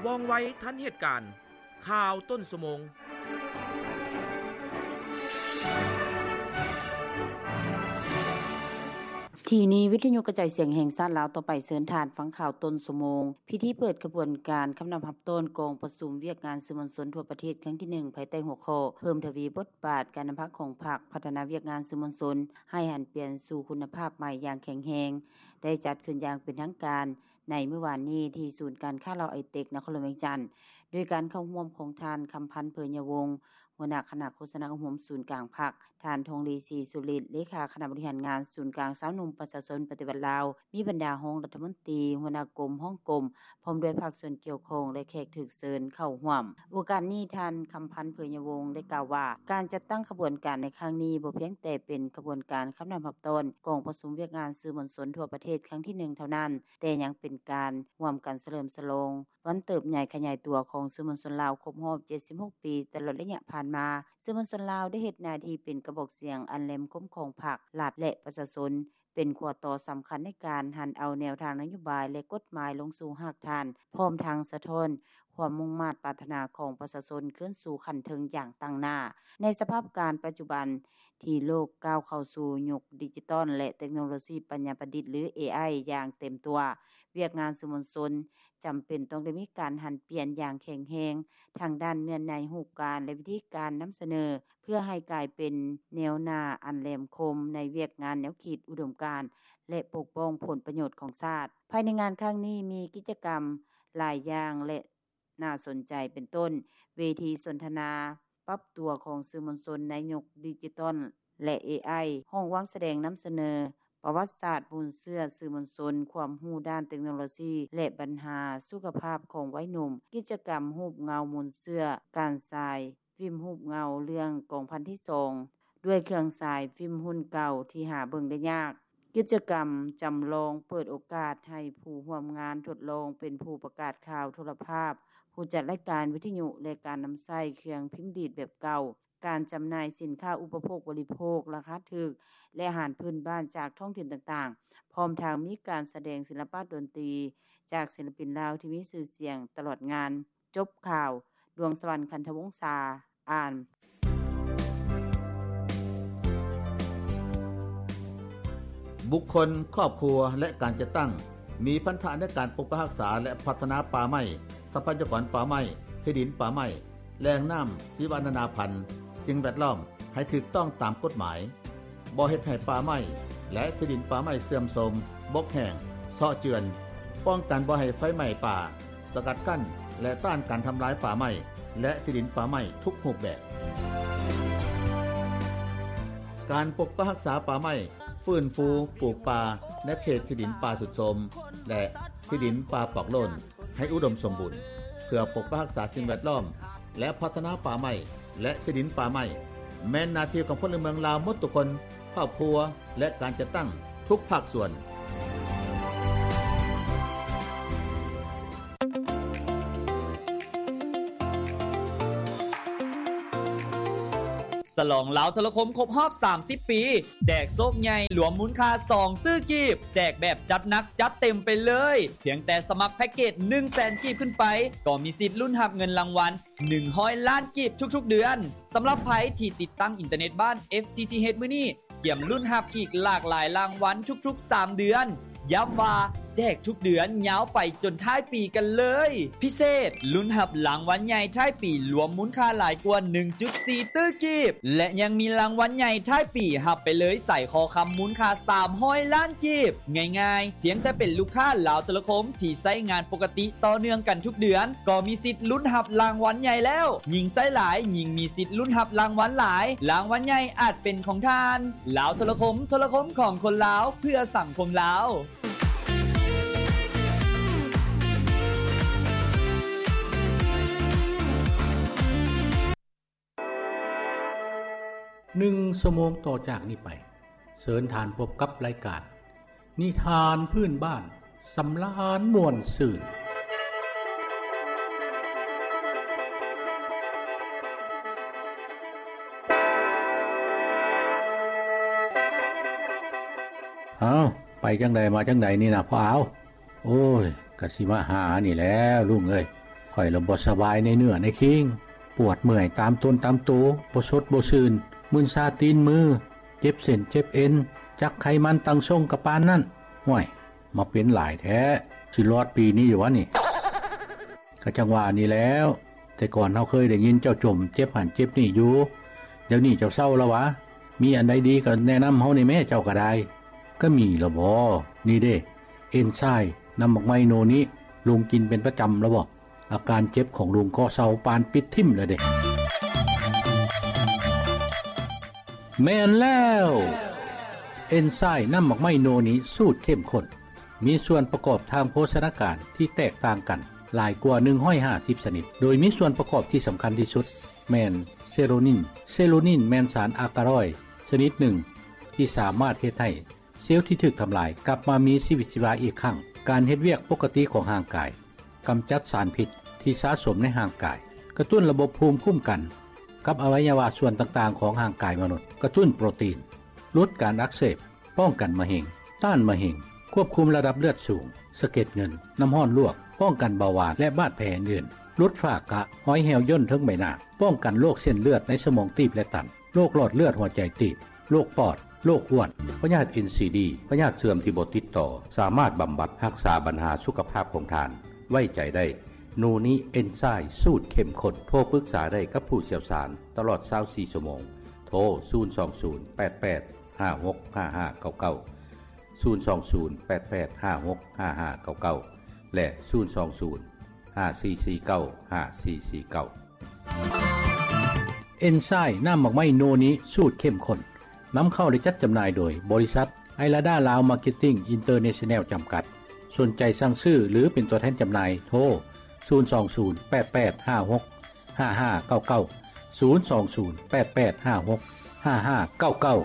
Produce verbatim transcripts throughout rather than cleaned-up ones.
ว่องไวทันเหตุการณ์ข่าวต้นชั่วโมงทีนี้วิทยุกระจายเสียงแห่งชาติลาวต่อไปเชิญทานฟังข่าวต้นชั่วโมงพิธีเปิดกระบวนการคำนำรับต้นกองประชุมเวียกงานสื่อมวลชนทั่วประเทศครั้งที่หนึ่งภายใต้หัวข้อเพิ่มทวีบทบาทการนำพักของภาคพัฒนาเวียกงานสื่อมวลชนให้หันเปลี่ยนสู่คุณภาพใหม่อย่างแข็งแรงได้จัดขึ้นอย่างเป็นทางการในเมื่อวานนี้ที่ศูนย์การค้าลาวไอเทคนครหลวงเวียงจันทน์โดยการเข้าร่วมของทานคำพันธ์เพิ่นยวงศ์หัวหน้าคณะโฆษณาอุปมศูนย์กลางภาคทานทองดีศรีสุริตเลขาคณะบริหารงานศูนย์กลางสาวหนุ่มประชาชนปฏิบัติลาวมีบรรดาห้องรัฐมนตรีหัวหน้ากรมห้องกรมพร้อมด้วยภาคส่วนเกี่ยวข้องและแขกถูกเชิญเข้าร่วมโอกาสนี้ท่านคำพันธ์เพิ่นยวงศ์ได้กล่าวว่าการจัดตั้งขบวนการในครั้งนี้บ่เพียงแต่เป็นขบวนการคำนำรับต้นกองประชุมเวียกงานสื่อมวลชนทั่วประเทศครั้งที่หนึ่งเท่านั้นแต่ยังเป็นการร่วมกันเฉลิมฉลองวันเติบใหญ่ขยายตัวของสื่อมวลชนลาวครบรอบเจ็ดสิบหกปีตลอดระยะผ่านมาสื่อมวลชนลาวได้เฮ็ดหน้าที่เป็นกระบอกเสียงอันแหลมคมของภาครัฐและประชาชนเป็นขั้วต่อสำคัญในการหันเอาแนวทางนโยบายและกฎหมายลงสู่รากฐานพร้อมทางสะท้อนความมุ่งมั่นปรารถนาของประชาชนขึ้นสู่ขั้นถึงอย่างตั้งหน้าในสภาพการปัจจุบันที่โลกก้าวเข้าสู่ยุคดิจิทัลและเทคโนโลยีปัญญาประดิษฐ์หรือ เอ ไอ อย่างเต็มตัวเวียกงานสื่อมวลชนจำเป็นต้องได้มีการหันเปลี่ยนอย่างแข็งแรงทางด้านเนื้อในรูปการและวิธีการนำเสนอเพื่อให้กลายเป็นแนวหน้าอันแหลมคมในเวียกงานแนวคิดอุดมการณ์และปกป้องผลประโยชน์ของชาติภายในงานครั้งนี้มีกิจกรรมหลายอย่างและน่าสนใจเป็นต้นเวทีสนทนาปรับตัวของสื่อมวลชนในยุคดิจิทัลและ เอ ไอ ห้องวางแสดงนำเสนอประวัติศาสตร์บุญเสื้อสื่อมวลชนความรู้ด้านเทคโนโลยีและปัญหาสุขภาพของวัยหนุ่มกิจกรรมรูปเงามุนเสื้อการทรายฟิล์มรูปเงาเรื่องกองพันที่สองด้วยเครื่องฉายฟิล์มรุ่นเก่าที่หาเบิ่งได้ยากกิจกรรมจำลองเปิดโอกาสให้ผู้ร่วมงานทดลองเป็นผู้ประกาศข่าวโทรภาพผู้จัดรายการวิทยุและการนำใช้เครื่องพิมพ์ดีดแบบเก่าการจำหน่ายสินค้าอุปโภคบริโภคราคาถูกและอาหารพื้นบ้านจากท้องถิ่นต่างๆพร้อมทางมีการแสดงศิลปะดนตรีจากศิลปินลาวที่มีชื่อเสียงตลอดงานจบข่าวดวงสวรรค์คันธวงศ์ษาอ่านบุคคลครอบครัวและการจัดตั้งมีพันธะในการปกปักรักษาและพัฒนาป่าไม้ทรัพยากรป่าไม้ที่ดินป่าไม้แหล่งน้ำชีวนานาพันธุ์สิ่งแวดล้อมให้ถูกต้องตามกฎหมายบ่เฮ็ดให้ป่าไม้และที่ดินป่าไม้เสื่อมโทรมบกแห้งเซาะเจือนป้องกันบ่ให้ไฟไหม้ป่าสกัดกั้นและต้านการทำลายป่าไม้และที่ดินป่าไม้ทุกรูปแบบการปกปักรักษาป่าไม้ฟื้นฟูปลูกป่าในเขตที่ดินป่าสุดโทรมและที่ดินป่าปอกโล้นให้อุดมสมบูรณ์เพื่อปกปักรักษาสิ่งแวดล้อมและพัฒนาป่าไม้และที่ดินป่าไม้แม้นหน้าที่ของพลเมืองลาวหมดทุกคนครอบครัวและการจัดตั้งทุกภาคส่วนฉลองลาวโทรคมครบรอบสามสิบปีแจกโชคใหญ่รวมมูลค่าสองตื้อกีบแจกแบบจัดหนักจัดเต็มไปเลยเพียงแต่สมัครแพ็คเกจ หนึ่งแสน กีบขึ้นไปก็มีสิทธิ์ลุ้นรับเงินรางวัลหนึ่งร้อยล้านกีบทุกๆเดือนสำหรับไผที่ติดตั้งอินเทอร์เน็ตบ้าน เอฟ ที ที เอช มื้อนี้เกี่ยมลุ้นรับอีกหลากหลายรางวัลทุกๆสามเดือนย้ำว่าแจกทุกเดือนยาวไปจนท้ายปีกันเลยพิเศษลุ้นรับรางวัลใหญ่ท้ายปีรวมมูลค่าหลายกว่า หนึ่งจุดสี่ ตื้อกีบและยังมีรางวัลใหญ่ท้ายปีรับไปเลยใส่คอคำมูลค่าสามร้อยล้านกีบง่ายๆเพียงแต่เป็นลูกค้าลาวโทรคมที่ใช้งานปกติต่อเนื่องกันทุกเดือนก็มีสิทธิ์ลุ้นรับรางวัลใหญ่แล้วยิ่งใช้หลายยิ่งมีสิทธิ์ลุ้นรับรางวัลหลายรางวัลใหญ่อาจเป็นของท่านลาวโทรคมโทรคมของคนลาวเพื่อสังคมลาวหนึ่งชั่วโมงต่อจากนี้ไปเชิญทานพบกับรายการนิทานพื้นบ้านสำราญม่วนซื่นเอาไปจังใดมาจังใดนี่นะพ่อเอาโอ้ยกะสิมาหานี่แล้วลุงเอ้ยข่อยระบบสบายในเนื้อในคิงปวดเมื่อยตามต้นตามตัวบ่สดบ่ซื่นมึนซาตีนมือเจ็บเส้นเจ็บเอ็นจักไขมันตั้งทรงกะปานนั่นห่วยมาเป็นหลายแท้สิรอดปีนี้อยู่วะนี่ก็จังว่านี่แล้วแต่ก่อนเฮาเคยได้ยินเจ้าจมเจ็บหันเจ็บนี่อยู่เดี๋ยวนี้เจ้าเศร้าแล้ววะมีอันใดดีก็แนะนำเฮานี่แม่เจ้าก็ได้ก็มีละบ่นี่เด้เอนไซม์นำบักไม้โนนี้ลุงกินเป็นประจำแล้วบ่อาการเจ็บของลุงก็เศร้าปานปิดทิ่มแล้วเด้แม่นแล้วเอนไซม์นำบักไม้โนนี้สูตรเข้มข้นมีส่วนประกอบทางโภชนาการที่แตกต่างกันหลายกว่าหนึ่งร้อยห้าสิบชนิดโดยมีส่วนประกอบที่สำคัญที่สุดแม่นเซโรนินเซโรนินแม่นสารอะกาลอยด์ชนิดหนึ่งที่สามารถเฮ็ดให้เซลล์ที่ถูกทำลายกลับมามีชีวิตชีวาอีกครั้งการเฮ็ดเวียกปกติของร่างกายกำจัดสารพิษที่สะสมในร่างกายกระตุ้นระบบภูมิคุ้มกันกับอวัยวะส่วนต่างๆของร่างกายมนุษย์กระตุ้นโปรตีนลดการอักเสบป้องกันมะเร็งต้านมะเร็งควบคุมระดับเลือดสูงสะเก็ดเงินน้ำห้อนลวกป้องกันเบาหวานและบาดแผลอื่นลดฝ้ากระห้อยแหวย่นทั้งใบหน้าป้องกันโรคเส้นเลือดในสมองตีบและตันโรคหลอดเลือดหัวใจตีบโรคปอดโรคอ้วนพยาธิ เอ็น ซี ดี พยาธิเสื่อมที่บ่ติดต่อสามารถบำบัดรักษาปัญหาสุขภาพของทานไว้ใจได้โนนี้เอนไซม์สูตรเข้มข้นโทรปรึกษาได้กับผู้เชี่ยวชาญตลอดยี่สิบสี่ชั่วโมงโทรศูนย์ สอง ศูนย์ แปด แปด ห้า หก ห้า ห้า เก้า เก้า ศูนย์ สอง ศูนย์ แปด แปด ห้า หก ห้า ห้า เก้า เก้าและศูนย์ สอง ศูนย์ ห้า สี่ สี่ เก้า ห้า สี่ สี่ เก้าเอนไซม์น้ำบักไม้โนนี้สูตรเข้มข้นนำเข้าและจัดจำหน่ายโดยบริษัทไอลาดาลาวมาร์เก็ตติ้งอินเตอร์เนชั่นแนลจำกัดสนใจสั่งซื้อหรือเป็นตัวแทนจำหน่ายโทรศูนย์ สอง ศูนย์ แปด แปด ห้า หก ห้า ห้า เก้า เก้า ศูนย์ สอง ศูนย์ แปด แปด ห้า หก ห้า ห้า เก้า เก้า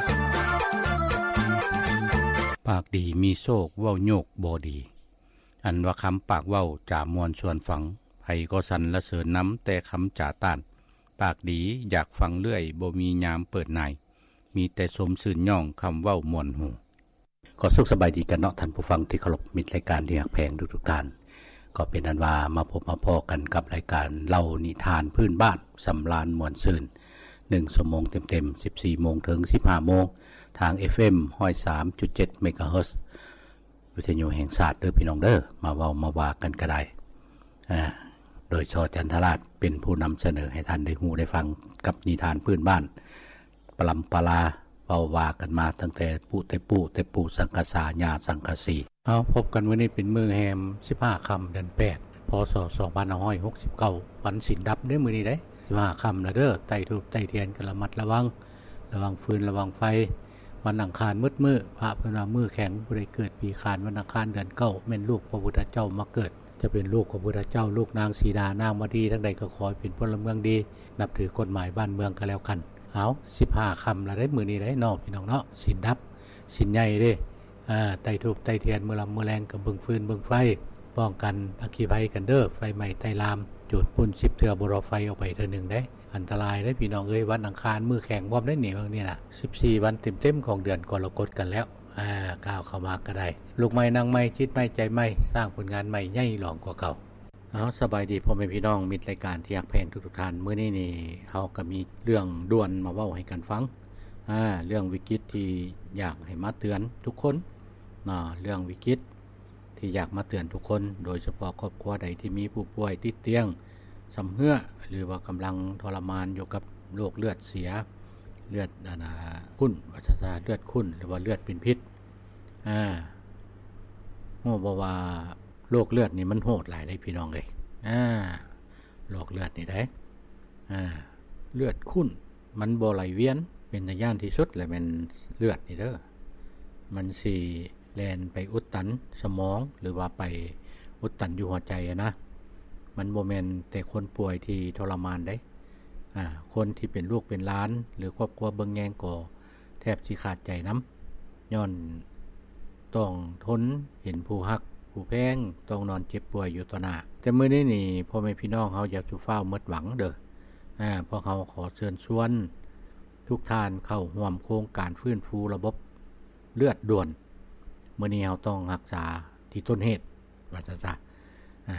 ปากดีมีโชคเว้าโยกบ่ดีอันว่าคำปากเว้าจ่ามวลชวนฟังไผก็สั่นละเสริญน้ำแต่คำจ่าต้านปากดีอยากฟังเรื่อยบ่มียามเปิดนายมีแต่สมสื่นย่องคำเว้ามวลหูก็สุขสบายดีกันเนาะท่านผู้ฟังที่เคารพมิตรรายการที่รักแพงทุกๆท่านก็เป็นอันว่ามาพบมาพอกันกับรายการเล่านิทานพื้นบ้านสำราญมวลซื่นหนึ่งชั่วโมงเต็มๆ สิบสี่โมงถึง สิบห้าโมงทาง เอฟ เอ็ม หนึ่งศูนย์สามจุดเจ็ด เมกะเฮิรตซ์วิทยุแห่งชาติเด้อพี่น้องเด้อมาเว้ามาว่ากันก็ได้อ่าโดยชอจันทราชเป็นผู้นำเสนอให้ท่านได้ฮู้ได้ฟังกับนิทานพื้นบ้านปลำปลาเว้าว่ากันมาตั้งแต่ปู่แต่ปู่แต่ปู่สังกษาญาสังกสีเอาพบกันวันนี้เป็นมื้อแฮมสิบห้าค่ำเดือนแปดพศสองพันห้าร้อยหกสิบเก้าวันศีลดับเด้อมื้อนี้เด้สิบห้าค่ำแล้วเด้อไต้ธูปไต้เทียนกันระมัดระวังระวังฟืนระวังไฟวันอังคารมืดมื้อพระเพิ่นว่ามื้อแข็งผู้ใดเกิดปีขานวันอังคารเดือนเก้าแม่นลูกพระพุทธเจ้ามาเกิดจะเป็นลูกของพระพุทธเจ้าลูกนางสีดานางมดีทั้งใดก็ขอให้เป็นพลเมืองดีนับถือกฎหมายบ้านเมืองก็แล้วกันเอาสิบห้าค่ำแล้วได้มื้อนี้ได้เนาะพี่น้องเนาะศีลดับศีลใหญ่เด้อ่าไต้ธูปไต้เทียนมื้อลำมื้อแรงกับเบิ่งฟืนเบิ่งไฟป้องกันอัคคีภัยกันเด้อไฟไหม้ไต้ลามจุดปุ่นสิบเทื่อบ่รอไฟออกไปเทื่อนึงได้อันตรายได้พี่น้องเอ้ยวันอังคารมื้อแข็งบ่ได้หนีบางนี่น่ะสิบสี่วันเต็มๆของเดือนกรกฎกันแล้วอ่าก้าวเข้ามาก็ได้ลูกใหม่นางใหม่จิตใหม่ใจใหม่สร้างผลงานใหม่ใหญ่หลองกว่าเก่าเอาสบายดีพ่อแม่พี่น้องมิตรรายการที่รักแพงทุกๆท่านมื้อนี้นี่เฮาก็มีเรื่องด่วนมาเว้าให้กันฟังอ่าเรื่องวิกฤตที่อยากให้มาเตือนทุกคนเนาะเรื่องวิกฤตที่อยากมาเตือนทุกคนโดยเฉพาะครอบครัวใดที่มีผู้ป่วยติดเตียงสำเหือหรือว่ากำลังทรมานอยู่กับโรคเลือดเสียเลือดอ่าขุ่นวัชราเลือดขุ่นหรือว่าเลือดเป็นพิษอ่าโหบ่ว่าโรคเลือดนี่มันโหดหลายได้พี่น้องเอ้ยอ่าโรคเลือดนี่ได้อ่าเลือดขุ่นมันบ่ไหลเวียนเป็นตาย่านที่สุดแหละมันเลือดนี่เด้อมันสิแล่นไปอุดตันสมองหรือว่าไปอุดตันอยู่หัวใจอะนะมันบ่แม่นแต่คนป่วยที่ทรมานได้อ่าคนที่เป็นลูกเป็นหลานหรือครอบครัวเบิ่งแยงก็แทบสิขาดใจนำย้อนต้องทนเห็นผู้ฮักผู้แพงต้องนอนเจ็บป่วยอยู่ต่อหน้าแต่มื้อนี้นี่พ่อแม่พี่น้องเฮาอยากสิฟ้าวหมดหวังเด้ออ่าเพราะเขาขอเชิญชวนทุกท่านเข้าร่วมโครงการฟื้นฟูระบบเลือดด่วนมื้อนี้เฮาต้องรักษาที่ต้นเหตุว่าซะอ่าส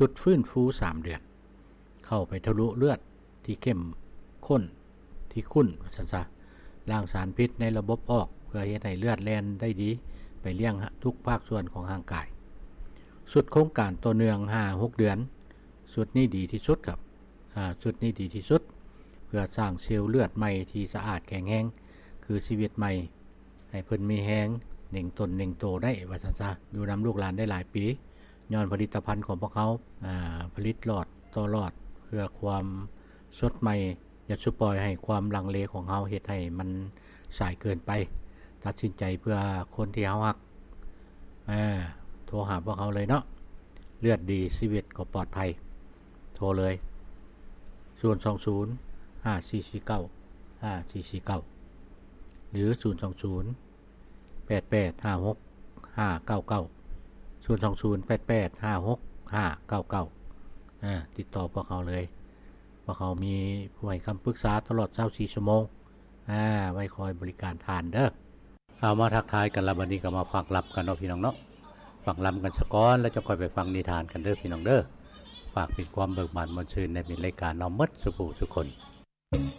สุดฟื้นฟูสามเดือนเข้าไปทะลุเลือดที่เข้มข้นที่ขุ่นว่าซั่นซะล้างสารพิษในระบบออกเพื่อเฮ็ดให้เลือดแล่นได้ดีไปเลี้ยงทุกภาคส่วนของร่างกายสุดโครงการต่อเนื่อง ห้าหก เดือนสุดนี้ดีที่สุดครับอ่าสุดนี้ดีที่สุดเพื่อสร้างเซลล์เลือดใหม่ที่สะอาดแข็งแรงคือชีวิตใหม่ให้เพิ่นมีแรงเน่งตนเน่งโตได้ว่าซั่นซะอยู่นำลูกหลานได้หลายปีย้อนผลิตภัณฑ์ของพวกเขาอ่าผลิตหลอดต่อหลอดเพื่อความสดใหม่อย่าสุปล่อยให้ความลังเลของเฮาเฮ็ดให้มันสายเกินไปตัดสินใจเพื่อคนที่เฮารักเออโทรหาพวกเขาเลยเนาะเลือดดีชีวิตก็ปลอดภัยโทรเลยศูนย์ สอง ศูนย์ ห้า สี่ สี่ เก้า ห้า สี่ สี่ เก้าหรือศูนย์ สอง ศูนย์ แปด แปด ห้า หก ห้า เก้า เก้า ศูนย์ สอง ศูนย์ แปด แปด ห้า หก ห้า เก้า เก้าอ่าติดต่อพวกเขาเลยพวกเขามีผู้ให้คำปรึกษาตลอดยี่สิบสี่ชั่วโมงอ่าไว้คอยบริการทานเด้อเอามาทักทายกันแล้วบัดนี้ก็มาฟังลับกันเนาะพี่น้องเนาะฟังลำกันสักก้อนแล้วจะค่อยไปฟังนิทานกันเด้อพี่น้องเด้อฝากเป็นความเบิกบานมวลชื่นในเป็นรายการน้อมมดสุภูสุคน